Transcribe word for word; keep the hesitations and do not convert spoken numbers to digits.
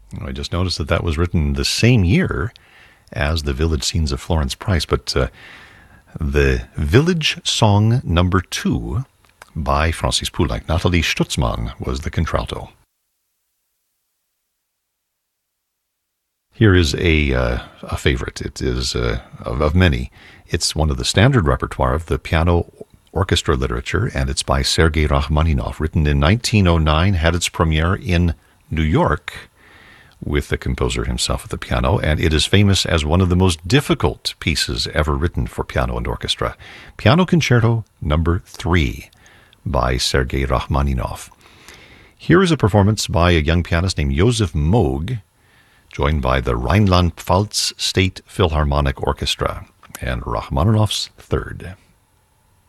I just noticed that that was written the same year as the Village Scenes of Florence Price, but uh, the Village Song Number Two by Francis Poulenc. Nathalie Stutzmann was the contralto. Here is a uh, a favorite. It is uh, of, of many. It's one of the standard repertoire of the piano orchestra literature, and it's by Sergei Rachmaninoff, written in nineteen oh nine, had its premiere in New York with the composer himself at the piano, and it is famous as one of the most difficult pieces ever written for piano and orchestra. Piano Concerto Number Three by Sergei Rachmaninoff. Here is a performance by a young pianist named Josef Moog, joined by the Rhineland-Pfalz State Philharmonic Orchestra, and Rachmaninoff's Third.